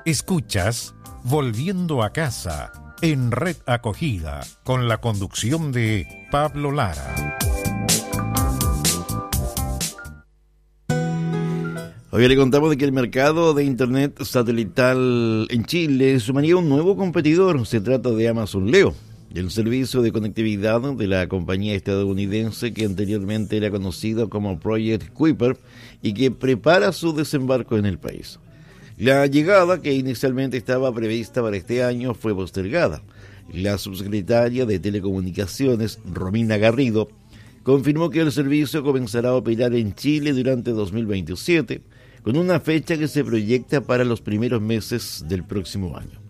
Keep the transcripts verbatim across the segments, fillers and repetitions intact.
Escuchas Volviendo a Casa en Red Acogida con la conducción de Pablo Lara. Hoy le contamos de que el mercado de internet satelital en Chile sumaría un nuevo competidor. Se trata de Amazon Leo, el servicio de conectividad de la compañía estadounidense que anteriormente era conocido como Project Kuiper y que prepara su desembarco en el país. La llegada, que inicialmente estaba prevista para este año, fue postergada. La subsecretaria de Telecomunicaciones, Romina Garrido, confirmó que el servicio comenzará a operar en Chile durante dos mil veintisiete, con una fecha que se proyecta para los primeros meses del próximo año.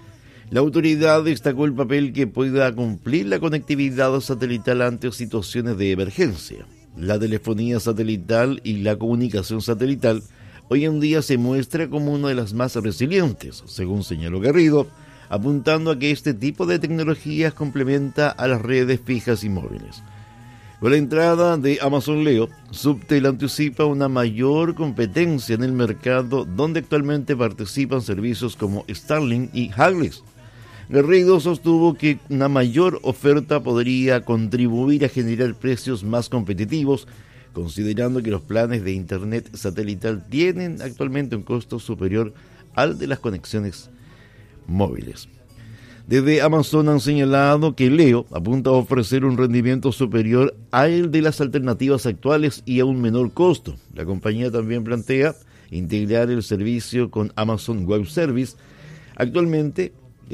La autoridad destacó el papel que pueda cumplir la conectividad satelital ante situaciones de emergencia. La telefonía satelital y la comunicación satelital hoy en día se muestra como una de las más resilientes, según señaló Garrido, apuntando a que este tipo de tecnologías complementa a las redes fijas y móviles. Con la entrada de Amazon Leo, Subtel anticipa una mayor competencia en el mercado donde actualmente participan servicios como Starlink y Hughlix. Garrido sostuvo que una mayor oferta podría contribuir a generar precios más competitivos, considerando que los planes de internet satelital tienen actualmente un costo superior al de las conexiones móviles. Desde Amazon han señalado que Leo apunta a ofrecer un rendimiento superior al de las alternativas actuales y a un menor costo. La compañía también plantea integrar el servicio con Amazon Web Service, actualmente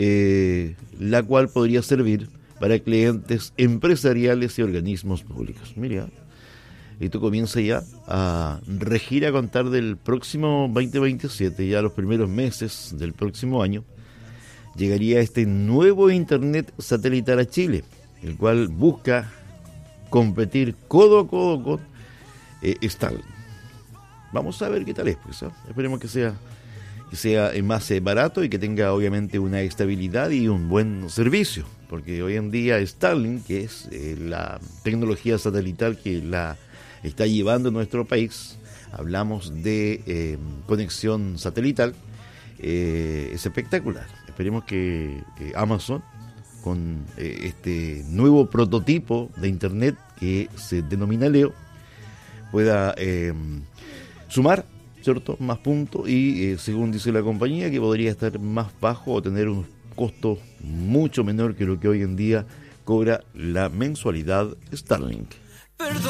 eh, la cual podría servir para clientes empresariales y organismos públicos. Mira, esto comienza ya a regir a contar del próximo veinte veintisiete, ya los primeros meses del próximo año. Llegaría este nuevo internet satelital a Chile, el cual busca competir codo a codo con eh, Starlink. Vamos a ver qué tal es, pues, ¿eh? Esperemos que sea, que sea más eh, barato y que tenga obviamente una estabilidad y un buen servicio, porque hoy en día Starlink, que es eh, la tecnología satelital que la está llevando en nuestro país, hablamos de eh, conexión satelital, eh, es espectacular. Esperemos que eh, Amazon, con eh, este nuevo prototipo de internet que se denomina Leo, pueda eh, sumar, ¿cierto?, más puntos y, eh, según dice la compañía, que podría estar más bajo o tener un costo mucho menor que lo que hoy en día cobra la mensualidad Starlink. Perdón.